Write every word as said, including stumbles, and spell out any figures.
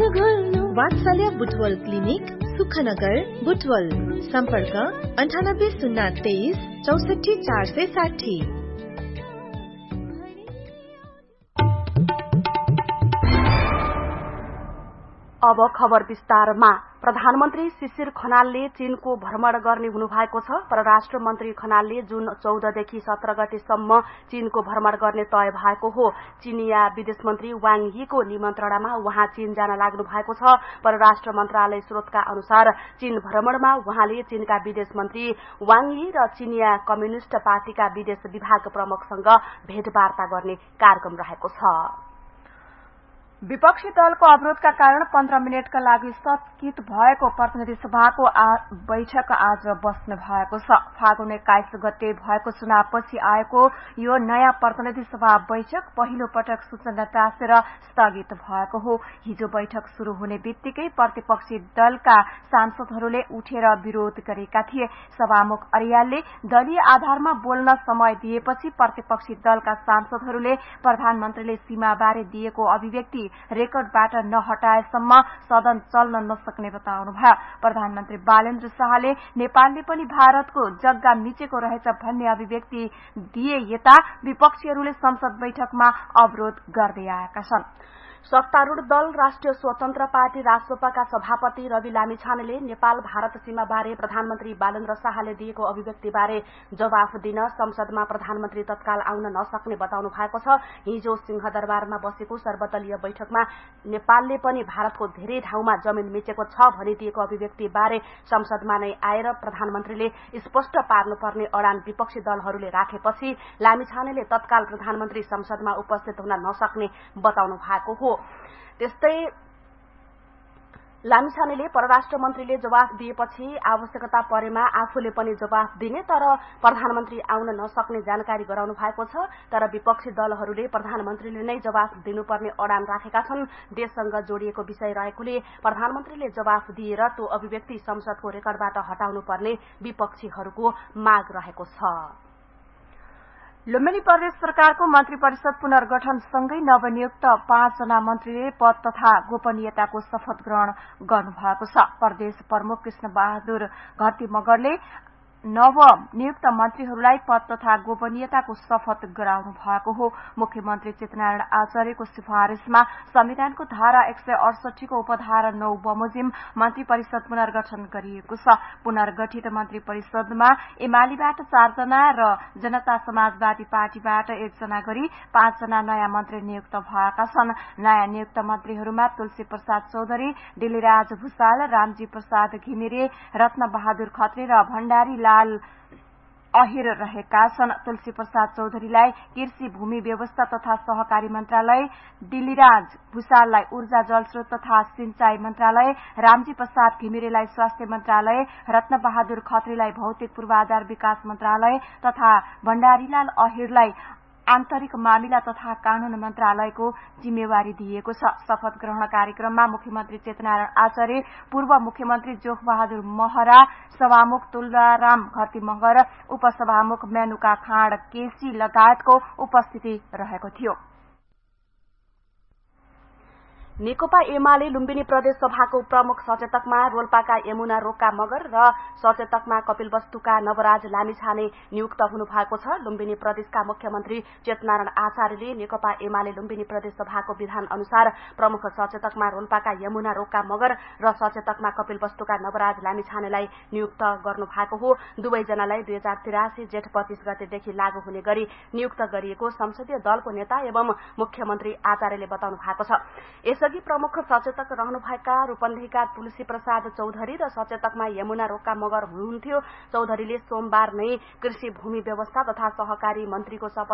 वात्सल्य बुटवल क्लिनिक सुखनगर बुटवल सम्पर्क अन्ठानब्बे शून्य तेइस चौसठी चार सय साठी। अब खबर विस्तारमा। प्रधानमन्त्री शिशिर खनालले चीनको भ्रमण गर्ने हुनुभएको छ। परराष्ट्र मन्त्री खनालले जुन चौधदेखि सत्र गतेसम्म चीनको भ्रमण गर्ने तय भएको हो। चीनिया विदेश मन्त्री वाङ यीको निमन्त्रणामा उहाँ चीन जान लाग्नु भएको छ। परराष्ट्र मन्त्रालय स्रोतका अनुसार चीन भ्रमणमा उहाँले चीनका विदेश मन्त्री वाङ यी र चीनिया कम्युनिष्ट पार्टीका विदेश विभाग प्रमुखसँग भेटवार्ता गर्ने कार्यक्रम रहेको छ। विपक्षी दलको अवरोधका कारण पन्ध्र मिनटका लागि स्थगित भएको प्रतिनिधि सभाको बैठक आज बस्ने भएको छ। फागुन एक्काइस गते भएको चुनावपछि आएको यो नयाँ प्रतिनिधि सभा बैठक पहिलो पटक सूचना टाँसेर स्थगित भएको हो। हिजो बैठक शुरू हुने बित्तिकै प्रतिपक्षी दलका सांसदहरूले उठेर विरोध गरेका थिए। सभामुख अर्यालले दलीय आधारमा बोल्न समय दिएपछि प्रतिपक्षी दलका सांसदहरूले प्रधानमन्त्रीले सीमाबारे दिएको अभिव्यक्ति रेकर्डबाट नहटाएसम्म सदन चल्न नसक्ने बताउनुभयो। प्रधानमन्त्री बालेन्द्र शाहले नेपालले पनि भारतको जग्गा मिचेको रहेछ भन्ने अभिव्यक्ति दिए यता विपक्षीहरूले संसद बैठकमा अवरोध गर्दै आएका छन्। सत्तारूढ़ दल राष्ट्रिय स्वतन्त्र पार्टी राजसपाका सभापति रवि लामिछानेले नेपाल भारत सीमाबारे प्रधानमन्त्री बालेन्द्र शाहले दिएको अभिव्यक्तिबारे जवाफ दिन संसदमा प्रधानमन्त्री तत्काल आउन नसक्ने बताउनु भएको छ। हिजो सिंहदरबारमा बसेको सर्वदलीय बैठकमा नेपालले पनि भारतको धेरै ठाउँमा जमिन मिचेको छ भनिदिएको अभिव्यक्तिबारे संसदमा नै आएर प्रधानमन्त्रीले स्पष्ट पार्नुपर्ने अडान विपक्षी दलहरूले राखेपछि लामिछानेले तत्काल प्रधानमन्त्री संसदमा उपस्थित हुन नसक्ने बताउनु भएको हो। त्यस्तै लामिछानेले परराष्ट्र मन्त्रीले जवाफ दिएपछि आवश्यकता परेमा आफूले पनि जवाफ दिने तर प्रधानमन्त्री आउन नसक्ने जानकारी गराउनु भएको छ। तर विपक्षी दलहरूले प्रधानमन्त्रीले नै जवाफ दिनुपर्ने अडान राखेका छन्। देशसँग जोडिएको विषय रहेकोले प्रधानमन्त्रीले जवाफ दिएर त्यो अभिव्यक्ति संसदको रेकर्डबाट हटाउनुपर्ने विपक्षीहरूको माग रहेको छ। लुम्बिनी प्रदेश सरकारको मन्त्री परिषद पुनर्गठन सँगै नवनियुक्त पाँचजना मन्त्रीले पद तथा गोपनीयताको शपथ ग्रहण गर्नुभएको छ। प्रदेश प्रमुख कृष्ण बहादुर घरती मगरले नव नियुक्त मन्त्रीहरूलाई पद तथा गोपनीयताको शपथ गराउनु भएको हो। मुख्यमन्त्री चितनारायण आचार्यको सिफारिशमा संविधानको धारा एक सय अडसठी को उपधारा नौ बमोजिम मन्त्री परिषद पुनर्गठन गरिएको छ। पुनर्गठित मन्त्री परिषदमा एमालेबाट चारजना र जनता समाजवादी पार्टीबाट एकजना गरी पाँचजना नयाँ मन्त्री नियुक्त भएका छन्। नयाँ नियुक्त मन्त्रीहरूमा तुलसी प्रसाद चौधरी, डिलिराज भूषाल, रामजी प्रसाद घिमिरे, रत्न बहादुर खत्री र भण्डारी लाल अहिर रहेका छन्। तुलसी प्रसाद चौधरीलाई कृषि भूमि व्यवस्था तथा सहकारी मन्त्रालय, डिलिराज भूषाललाई ऊर्जा जलस्रोत तथा सिंचाई मन्त्रालय, रामजी प्रसाद घिमिरेलाई स्वास्थ्य मन्त्रालय, रत्न बहादुर खत्रीलाई भौतिक पूर्वाधार विकास मन्त्रालय तथा भण्डारीलाल अहिरलाई आन्तरिक मामिला तथा कानून मन्त्रालयको जिम्मेवारी दिएको छ। शपथ ग्रहण कार्यक्रममा मुख्यमन्त्री चेतनारायण आचार्य, पूर्व मुख्यमन्त्री जोख बहादुर महरा, सभामुख तुलराम घरती मगर, उपसभामुख मेनुका खाँड केसी लगायतको उपस्थिति रहेको थियो। नेकपा एमाले लुम्बिनी प्रदेश सभाको प्रमुख सचेतकमा रोल्पाका यमुना रोका मगर र सचेतकमा कपिलवस्तुका नवराज लामिछाने नियुक्त हुनुभएको छ। लुम्बिनी प्रदेशका मुख्यमन्त्री चेतनारायण आचार्यले नेकपा एमाले लुम्बिनी प्रदेश सभाको विधान अनुसार प्रमुख सचेतकमा रोल्पाका यमुना रोका मगर र सचेतकमा कपिलवस्तुका नवराज लामिछानेलाई नियुक्त गर्नुभएको हो। दुवैजनालाई दुई हजार तिरासी जेठ पच्चीस गतेदेखि लागू हुने गरी नियुक्त गरिएको संसदीय दलको नेता एवं मुख्यमन्त्री आचार्यले बताउनु भएको छ। यसअघि प्रमुख सचेतक रहनुभएका रूपन्देहीका तुलसी प्रसाद चौधरी र सचेतकमा यमुना रोका मगर हुनुहुन्थ्यो। चौधरीले सोमबार नै कृषि भूमि व्यवस्था तथा सहकारी मन्त्रीको शपथ